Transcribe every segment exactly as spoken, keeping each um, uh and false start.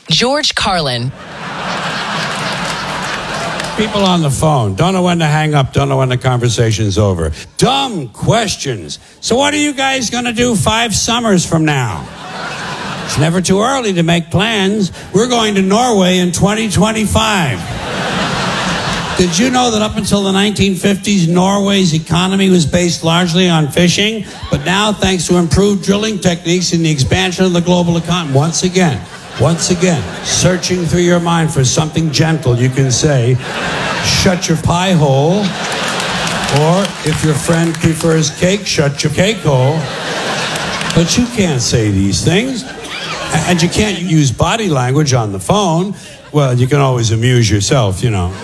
George Carlin. People on the phone don't know when to hang up, don't know when the conversation's over. Dumb questions. So what are you guys going to do five summers from now? It's never too early to make plans. We're going to Norway in twenty twenty-five. Did you know that up until the nineteen fifties, Norway's economy was based largely on fishing? But now, thanks to improved drilling techniques and the expansion of the global economy, once again, Once again, searching through your mind for something gentle you can say, shut your pie hole, or if your friend prefers cake, shut your cake hole. But you can't say these things, and you can't use body language on the phone. Well, you can always amuse yourself, you know.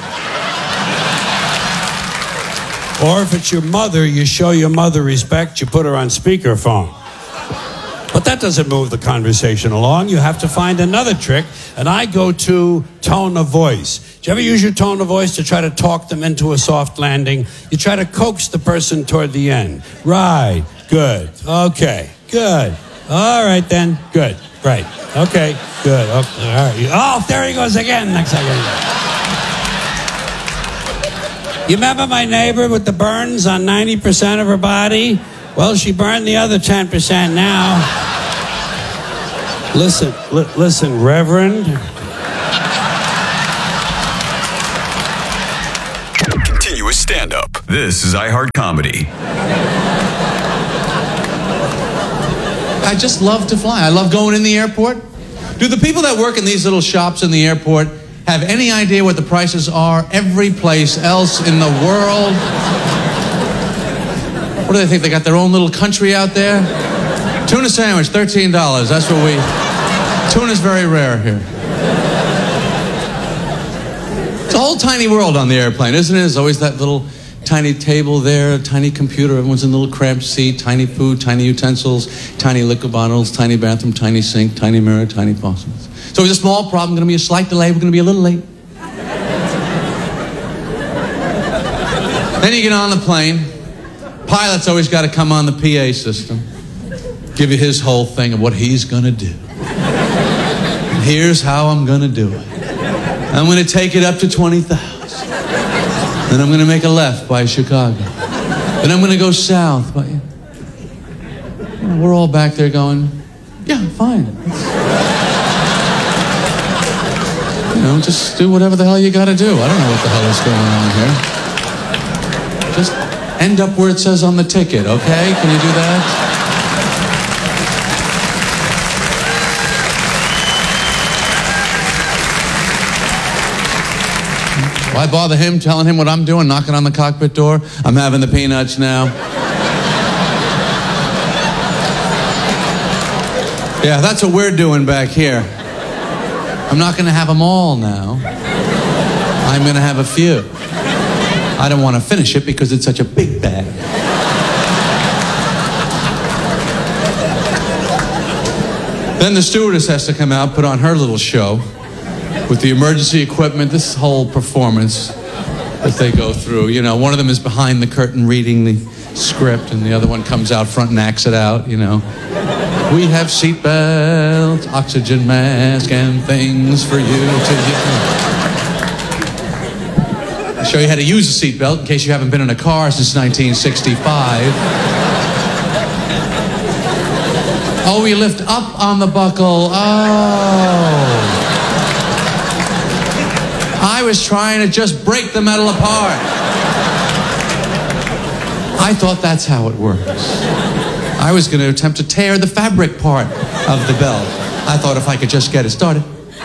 Or if it's your mother, you show your mother respect, you put her on speakerphone. But that doesn't move the conversation along. You have to find another trick, and I go to tone of voice. Do you ever use your tone of voice to try to talk them into a soft landing? You try to coax the person toward the end. Right. Good. Okay. Good. All right, then. Good. Right. Okay. Good. Okay. All right. Oh, there he goes again. Next second. You remember my neighbor with the burns on ninety percent of her body? Well, she burned the other ten percent now. Listen, li- listen, Reverend. Continuous stand-up. This is iHeart Comedy. I just love to fly. I love going in the airport. Do the people that work in these little shops in the airport have any idea what the prices are every place else in the world? What do they think? They got their own little country out there? Tuna sandwich, thirteen dollars. That's what we... Tuna's very rare here. It's a whole tiny world on the airplane, isn't it? There's always that little tiny table there, a tiny computer, everyone's in a little cramped seat, tiny food, tiny utensils, tiny liquor bottles, tiny bathroom, tiny sink, tiny mirror, tiny faucets. So it's a small problem, going to be a slight delay, we're going to be a little late. Then you get on the plane. Pilot's always got to come on the P A system, give you his whole thing of what he's going to do. And here's how I'm going to do it. I'm going to take it up to twenty thousand. Then I'm going to make a left by Chicago. Then I'm going to go south. By... You know, we're all back there going, yeah, fine. You know, just do whatever the hell you got to do. I don't know what the hell is going on here. Just end up where it says on the ticket, okay? Can you do that? Why bother him, telling him what I'm doing, knocking on the cockpit door? I'm having the peanuts now. Yeah, that's what we're doing back here. I'm not going to have them all now. I'm going to have a few. I don't want to finish it because it's such a big bag. Then the stewardess has to come out, put on her little show with the emergency equipment, this whole performance that they go through. You know, one of them is behind the curtain reading the script, and the other one comes out front and acts it out, you know. We have seat belts, oxygen mask, and things for you to use. I'll show you how to use a seat belt in case you haven't been in a car since nineteen sixty-five. Oh, we lift up on the buckle. Oh. I was trying to just break the metal apart. I thought that's how it works. I was going to attempt to tear the fabric part of the belt. I thought if I could just get it started.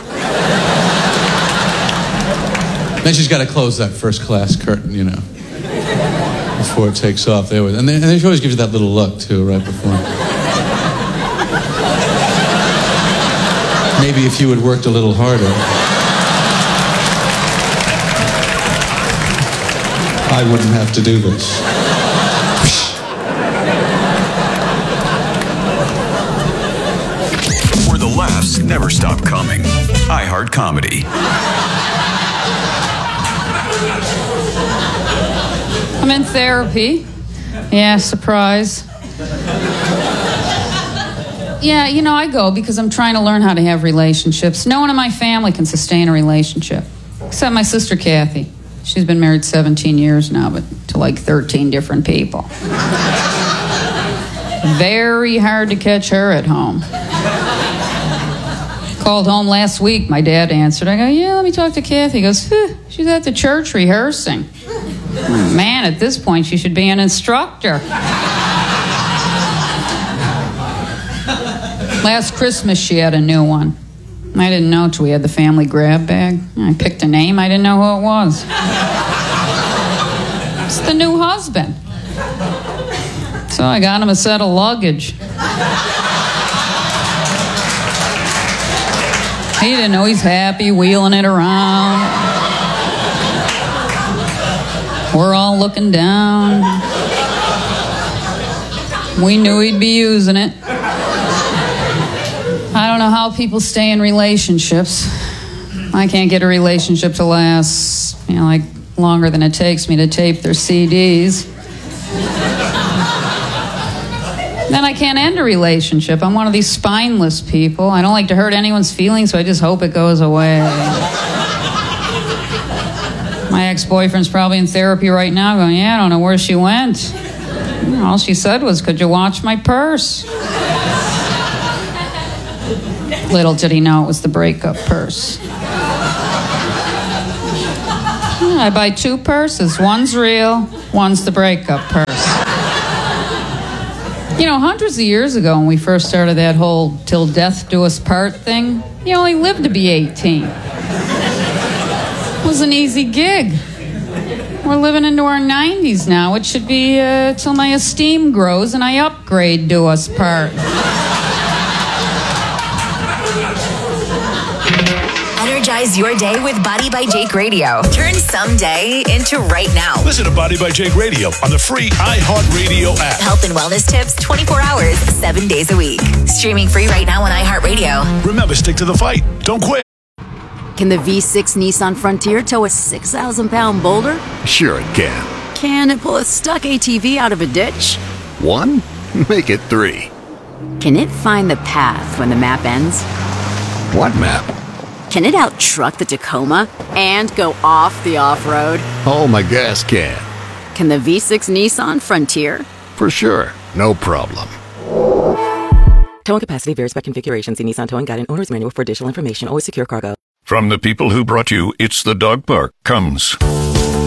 Then she's got to close that first class curtain, you know, before it takes off. There, and then and she always gives you that little look too, right before. Maybe if you had worked a little harder, I wouldn't have to do this. Where the laughs never stop coming. iHeart Comedy. I'm in therapy. Yeah, surprise. Yeah, you know, I go because I'm trying to learn how to have relationships. No one in my family can sustain a relationship, except my sister Kathy. She's been married seventeen years now, but to like thirteen different people. Very hard to catch her at home. Called home last week. My dad answered. I go, yeah, let me talk to Kathy. He goes, huh, she's at the church rehearsing. Man, at this point, she should be an instructor. Last Christmas, she had a new one. I didn't know till we had the family grab bag. I picked a name. I didn't know who it was. It's the new husband. So I got him a set of luggage. He didn't know he's happy, wheeling it around. We're all looking down. We knew he'd be using it. I don't know how people stay in relationships. I can't get a relationship to last, you know, like longer than it takes me to tape their C Ds. Then I can't end a relationship. I'm one of these spineless people. I don't like to hurt anyone's feelings, so I just hope it goes away. My ex-boyfriend's probably in therapy right now going, yeah, I don't know where she went. All she said was, could you watch my purse? Little did he know it was the breakup purse. I buy two purses. One's real, one's the breakup purse. You know, hundreds of years ago when we first started that whole till death do us part thing, you only lived to be eighteen. It was an easy gig. We're living into our nineties now. It should be uh, till my esteem grows and I upgrade do us part. Energize your day with Body by Jake Radio. Turn someday into right now. Listen to Body by Jake Radio on the free iHeartRadio app. Health and wellness tips twenty-four hours, seven days a week. Streaming free right now on iHeartRadio. Remember, stick to the fight. Don't quit. Can the V six Nissan Frontier tow a six thousand pound boulder? Sure it can. Can it pull a stuck A T V out of a ditch? One? Make it three. Can it find the path when the map ends? What map? Can it out-truck the Tacoma and go off the off-road? Oh, my gas can. Can the V six Nissan Frontier? For sure. No problem. Towing capacity varies by configuration. See Nissan Towing Guide and Owner's Manual for additional information. Always secure cargo. From the people who brought you It's the Dog Park comes